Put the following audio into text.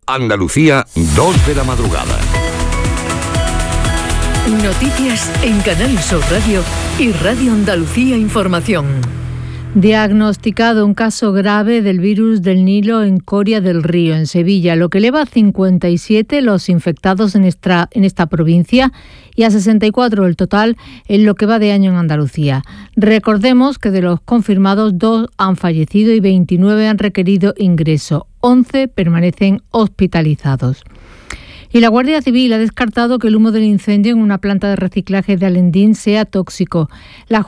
Andalucía, 2 de la madrugada. Noticias en Canal Sur Radio y Radio Andalucía Información. Diagnosticado un caso grave del virus del Nilo en Coria del Río, en Sevilla, lo que eleva a 57 los infectados en esta provincia y a 64 el total en lo que va de año en Andalucía. Recordemos que de los confirmados, 2 han fallecido y 29 han requerido ingreso. 11 permanecen hospitalizados. Y la Guardia Civil ha descartado que el humo del incendio en una planta de reciclaje de Alendín sea tóxico. La